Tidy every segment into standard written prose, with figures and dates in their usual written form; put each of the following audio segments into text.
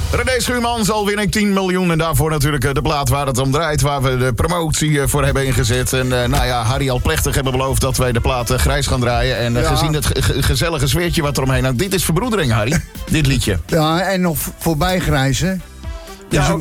René Schuurmans, al win ik 10 miljoen. En daarvoor natuurlijk de plaat waar het om draait. Waar we de promotie voor hebben ingezet. En Harry al plechtig hebben beloofd dat wij de plaat grijs gaan draaien. En gezien het gezellige sfeertje wat er omheen hangt. Dit is verbroedering, Harry. Dit liedje. Ja, en nog voorbij grijzen. Dus Ja,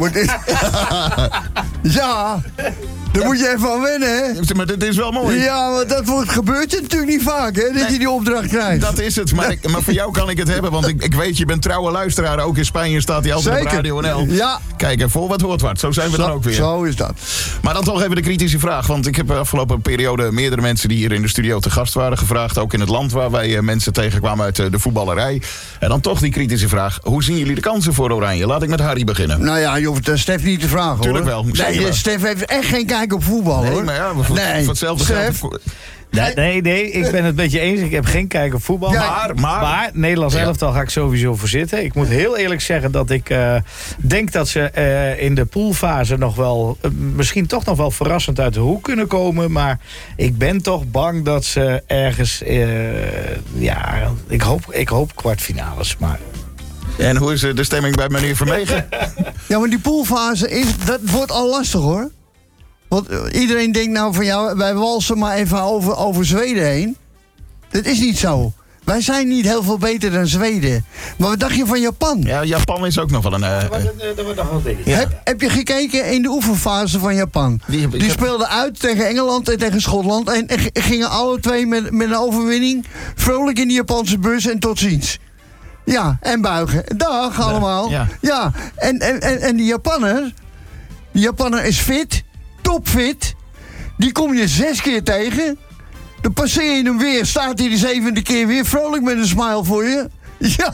ja, daar moet je even aan wennen, hè? maar dit is wel mooi. Ja, maar gebeurt je natuurlijk niet vaak, hè? Dat je die opdracht krijgt. Dat is het, maar voor jou kan ik het hebben. Want ik weet, je bent trouwe luisteraar. Ook in Spanje staat hij altijd op Radio NL. Ja. Kijk, en voor wat hoort wat. Zo zijn we dan ook weer. Zo is dat. Maar dan toch even de kritische vraag. Want ik heb de afgelopen periode meerdere mensen die hier in de studio te gast waren gevraagd. Ook in het land waar wij mensen tegenkwamen uit de voetballerij. En dan toch die kritische vraag. Hoe zien jullie de kansen voor Oranje? Laat ik met Harry beginnen. Nou ja, je hoeft Stef niet te vragen, Tuurlijk hoor. wel. Nee, Stef heeft echt geen kijk op voetbal, hoor. Nee, maar ja, voor hetzelfde Stef. geld. Nee, ik ben het met je eens. Ik heb geen kijk op voetbal. Ja, maar Nederlands elftal ga ik sowieso voor zitten. Ik moet heel eerlijk zeggen dat ik denk dat ze in de poolfase nog wel... misschien toch nog wel verrassend uit de hoek kunnen komen. Maar ik ben toch bang dat ze ergens... ik hoop kwartfinales, maar... En hoe is de stemming bij meneer Vermegen? Ja, maar die poolfase, dat wordt al lastig, hoor. Want iedereen denkt nou van, ja, wij walsen maar even over Zweden heen. Dat is niet zo. Wij zijn niet heel veel beter dan Zweden. Maar wat dacht je van Japan? Ja, Japan is ook nog wel een... Dat wordt nog wel ding. Ja. Heb je gekeken in de oefenfase van Japan? Die speelden uit tegen Engeland en tegen Schotland. En gingen alle twee met een overwinning vrolijk in de Japanse bus en tot ziens. Ja, en buigen. Dag allemaal. Ja. En die Japanner is fit, topfit. Die kom je 6 keer tegen. Dan passeer je hem weer, staat hij de 7e keer weer vrolijk met een smile voor je. Ja,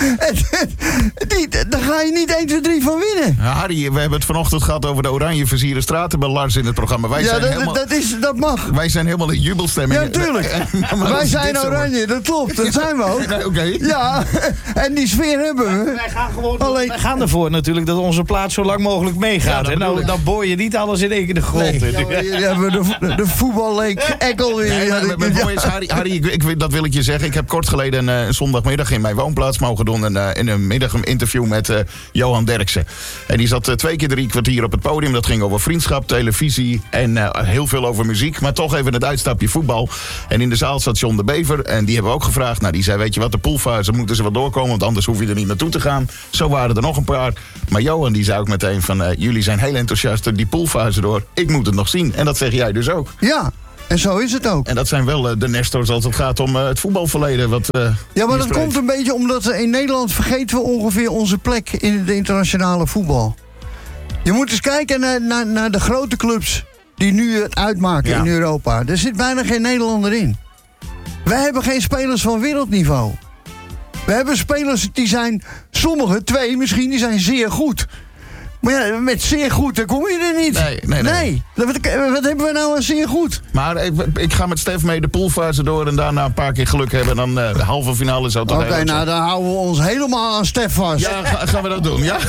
daar ga je niet 1, 2, 3 van winnen. Ja, Harry, we hebben het vanochtend gehad over de oranje versierde straten bij Lars in het programma. Dat mag. Wij zijn helemaal in jubelstemming. Ja, tuurlijk. Wij zijn oranje, dat klopt. Dat zijn we ook. Nee, oké. Ja, en die sfeer hebben we. Wij gaan ervoor natuurlijk dat onze plaats zo lang mogelijk meegaat. Ja, en nou, dan boor je niet alles in één keer de grond in. Ja, de voetballeek Ekkel weer. Nee, maar mooi is, Harry, dat wil ik je zeggen. Ik heb kort geleden een zondagmiddag in mijn woonplaats mogen doen. In een middag een interview met Johan Derksen. En die zat 2 keer 3 kwartier op het podium. Dat ging over vriendschap, televisie en heel veel over muziek. Maar toch even het uitstapje voetbal. En in de zaal zat John de Bever. En die hebben we ook gevraagd. Nou, die zei, weet je wat, de poolfase moeten ze wel doorkomen. Want anders hoef je er niet naartoe te gaan. Zo waren er nog een paar. Maar Johan die zei ook meteen van, jullie zijn heel enthousiast die poolfase door. Ik moet het nog zien. En dat zeg jij dus ook. Ja. En zo is het ook. En dat zijn wel de nestors als het gaat om het voetbalverleden. Ja, maar dat komt een beetje omdat we in Nederland vergeten we ongeveer onze plek in het internationale voetbal. Je moet eens kijken naar de grote clubs die nu het uitmaken in Europa. Er zit bijna geen Nederlander in. Wij hebben geen spelers van wereldniveau. We hebben spelers die zijn, sommige 2 misschien, die zijn zeer goed. Maar ja, met zeer goed, dan kom je er niet. Nee. Wat hebben we nou aan zeer goed? Maar ik ga met Stef mee de poolfase door en daarna een paar keer geluk hebben. En dan de halve finale zou toch Oké, nou dan houden we ons helemaal aan Stef vast. Ja, gaan we dat doen, ja?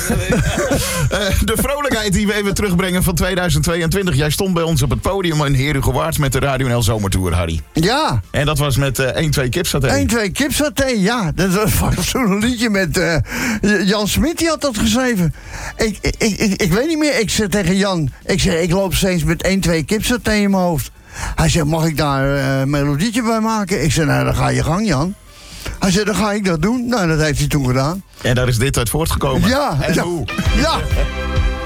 De vrolijkheid die we even terugbrengen van 2022. Jij stond bij ons op het podium in Herugewaard met de Radio NL Zomertour, Harry. Ja. En dat was met 1-2 kipsaté. 1-2 kipsaté, ja. Dat was zo'n liedje met Jan Smit, die had dat geschreven. Ik weet niet meer. Ik zei tegen Jan, ik loop steeds met 1-2 kipsaté in mijn hoofd. Hij zei, mag ik daar een melodietje bij maken? Ik zei, nou, dan ga je gang, Jan. Hij zei, dan ga ik dat doen. Nou, dat heeft hij toen gedaan. En daar is dit uit voortgekomen. Ja. En hoe? Ja.